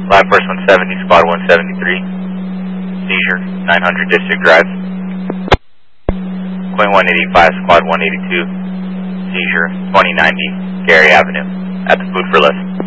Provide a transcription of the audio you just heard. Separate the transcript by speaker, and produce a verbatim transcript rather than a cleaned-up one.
Speaker 1: Live Force one seventy, Squad one seventy-three, seizure, nine hundred District Drive. Queen one eighty-five, Squad one eighty-two, seizure, twenty ninety, Gary Avenue, at the Food for Less.